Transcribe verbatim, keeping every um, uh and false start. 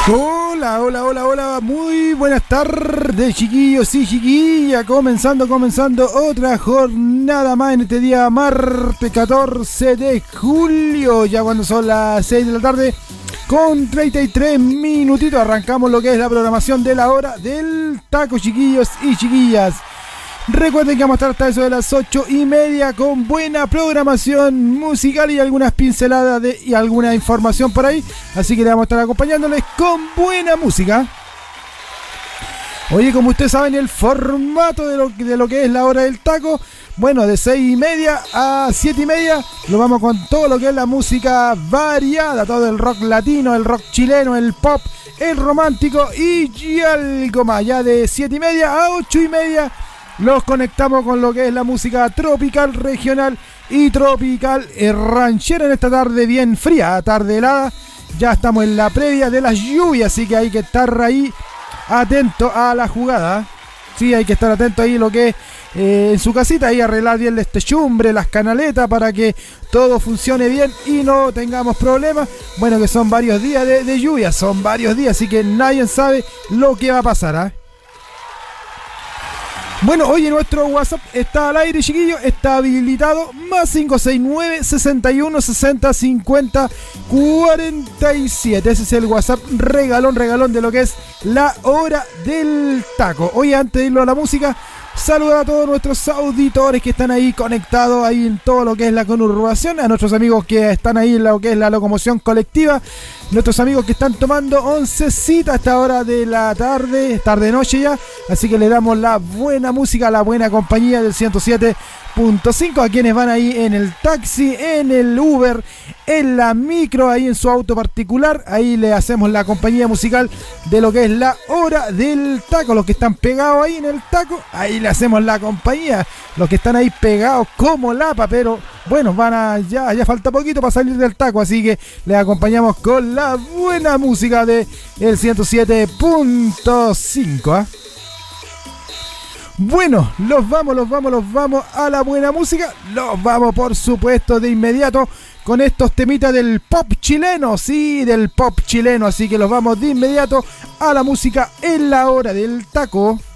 Hola, hola, hola, hola, muy buenas tardes, chiquillos y chiquillas, comenzando, comenzando otra jornada más en este día martes catorce de julio, ya cuando son las seis de la tarde con treinta y tres minutitos, arrancamos lo que es la programación de la hora del taco, chiquillos y chiquillas. Recuerden que vamos a estar hasta eso de las ocho y media con buena programación musical y algunas pinceladas de, y alguna información por ahí. Así que le vamos a estar acompañándoles con buena música. Oye, como ustedes saben, el formato de lo, de lo que es la hora del taco, bueno, de seis y media a siete y media, lo vamos con todo lo que es la música variada, todo el rock latino, el rock chileno, el pop, el romántico y algo más. Ya de siete y media a ocho y media los conectamos con lo que es la música tropical, regional y tropical eh, ranchera en esta tarde bien fría, tarde helada. Ya estamos en la previa de las lluvias, así que hay que estar ahí atento a la jugada. Sí, hay que estar atento ahí lo que es eh, en su casita, ahí arreglar bien las techumbres, las canaletas para que todo funcione bien y no tengamos problemas. Bueno, que son varios días de, de lluvia, son varios días, así que nadie sabe lo que va a pasar, ¿eh? Bueno, hoy nuestro WhatsApp está al aire, chiquillos, está habilitado, más cinco seis nueve, sesenta y uno, sesenta, cincuenta, cuarenta y siete. Ese es el WhatsApp regalón, regalón de lo que es la hora del taco. Hoy, antes de irlo a la música, saludar a todos nuestros auditores que están ahí conectados ahí en todo lo que es la conurbación, a nuestros amigos que están ahí en lo que es la locomoción colectiva, nuestros amigos que están tomando oncecita a esta hora de la tarde, tarde noche ya, así que le damos la buena música, la buena compañía del ciento siete punto cinco a quienes van ahí en el taxi, en el Uber, en la micro, ahí en su auto particular. Ahí le hacemos la compañía musical de lo que es la hora del taco. Los que están pegados ahí en el taco, ahí le hacemos la compañía. Los que están ahí pegados como lapa, pero bueno, van a ya, ya falta poquito para salir del taco, así que les acompañamos con la buena música de el ciento siete punto cinco, ¿eh? Bueno, los vamos, los vamos, los vamos a la buena música. Los vamos, por supuesto, de inmediato con estos temitas del pop chileno. Sí, del pop chileno. Así que los vamos de inmediato a la música en la hora del taco.